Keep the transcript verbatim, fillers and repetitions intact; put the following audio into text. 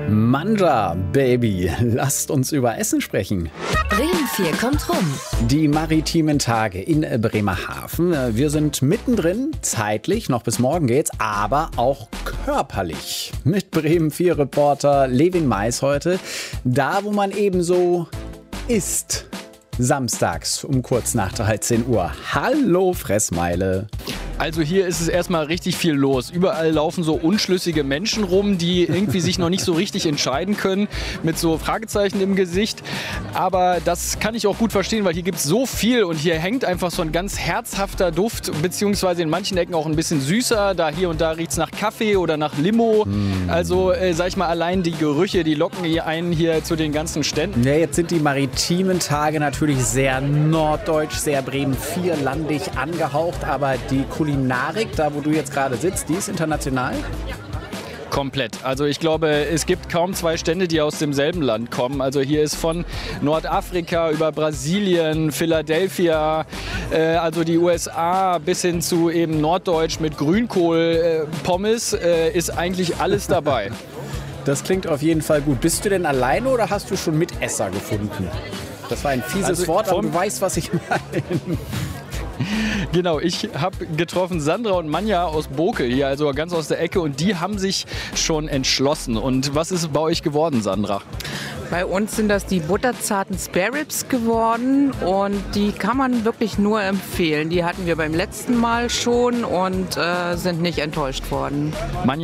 Manja, Baby, lasst uns über Essen sprechen. Bremen vier kommt rum. Die maritimen Tage in Bremerhaven. Wir sind mittendrin, zeitlich, noch bis morgen geht's, aber auch körperlich. Mit Bremen vier Reporter Levin Mais heute. Da, wo man ebenso isst. Samstags um kurz nach dreizehn Uhr. Hallo Fressmeile. Also hier ist es erstmal richtig viel los. Überall laufen so unschlüssige Menschen rum, die irgendwie sich noch nicht so richtig entscheiden können, mit so Fragezeichen im Gesicht. Aber das kann ich auch gut verstehen, weil hier gibt es so viel und hier hängt einfach so ein ganz herzhafter Duft, beziehungsweise in manchen Ecken auch ein bisschen süßer. Da hier und da riecht es nach Kaffee oder nach Limo. Mm. Also äh, sag ich mal, allein die Gerüche, die locken hier einen hier zu den ganzen Ständen. Ja, jetzt sind die maritimen Tage natürlich sehr norddeutsch, sehr Bremen vier landig angehaucht, aber die Kulinarik, da wo du jetzt gerade sitzt, die ist international? Komplett. Also ich glaube, es gibt kaum zwei Stände, die aus demselben Land kommen. Also hier ist von Nordafrika über Brasilien, Philadelphia, äh, also die U S A bis hin zu eben Norddeutsch mit Grünkohl, äh, Pommes, äh, ist eigentlich alles dabei. Das klingt auf jeden Fall gut. Bist du denn alleine oder hast du schon Mitesser gefunden? Das war ein fieses also Wort, aber du weißt, was ich meine. Genau, ich habe getroffen Sandra und Manja aus Bokel hier, also ganz aus der Ecke, und die haben sich schon entschlossen. Und was ist bei euch geworden, Sandra? Bei uns sind das die butterzarten Spare Ribs geworden und die kann man wirklich nur empfehlen. Die hatten wir beim letzten Mal schon und äh, sind nicht enttäuscht worden. Manja